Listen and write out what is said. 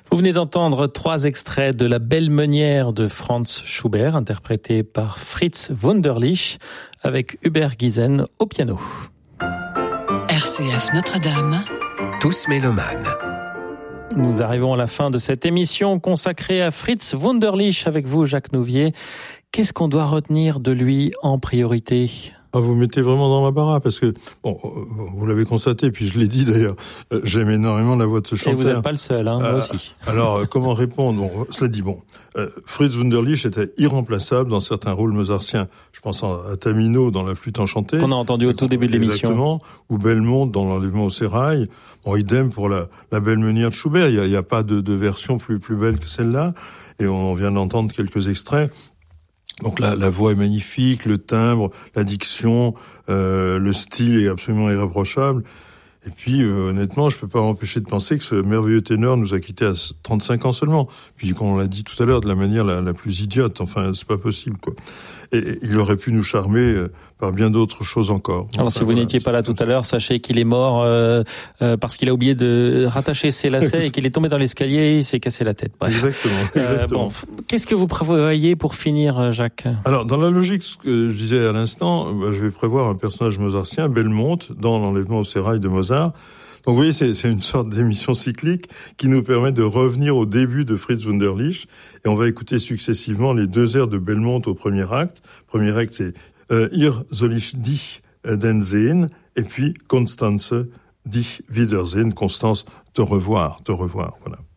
Vous venez d'entendre 3 extraits de La Belle Meunière de Franz Schubert, interprété par Fritz Wunderlich, avec Hubert Guizen au piano. RCF Notre-Dame. Tous mélomanes. Nous arrivons à la fin de cette émission consacrée à Fritz Wunderlich avec vous, Jacques Nouvier. Qu'est-ce qu'on doit retenir de lui en priorité ? Vous mettez vraiment dans l'embarras parce que, vous l'avez constaté, puis je l'ai dit d'ailleurs, j'aime énormément la voix de ce chanteur. Et vous n'êtes pas le seul, moi aussi. Alors, comment répondre ? Cela dit, Fritz Wunderlich était irremplaçable dans certains rôles mozartiens. Je pense à Tamino dans La Flûte enchantée. Qu'on a entendu au tout début de l'émission. Exactement. Ou Belmonte dans L'Enlèvement au sérail. Idem pour la Belle Meunière de Schubert. Il y a pas de version plus belle que celle-là. Et on vient d'entendre quelques extraits. Donc la voix est magnifique, le timbre, la diction, le style est absolument irréprochable. Et puis honnêtement, je peux pas m'empêcher de penser que ce merveilleux ténor nous a quittés à 35 ans seulement. Puis comme on l'a dit tout à l'heure, de la manière la plus idiote. Enfin, c'est pas possible, quoi. Et il aurait pu nous charmer par bien d'autres choses encore. Alors si vous n'étiez pas là tout à l'heure, sachez qu'il est mort parce qu'il a oublié de rattacher ses lacets et qu'il est tombé dans l'escalier et il s'est cassé la tête. Bref. Exactement. Qu'est-ce que vous prévoyez pour finir, Jacques ? Alors, dans la logique, ce que je disais à l'instant, je vais prévoir un personnage mozartien, Belmonte, dans L'Enlèvement au sérail de Mozart. Donc, vous voyez, c'est une sorte d'émission cyclique qui nous permet de revenir au début de Fritz Wunderlich. Et on va écouter successivement les 2 airs de Belmonte au premier acte. Premier acte, c'est Ihr soll ich dich denn sehen, et puis Constanze dich wiedersehen, Constance, te revoir, voilà.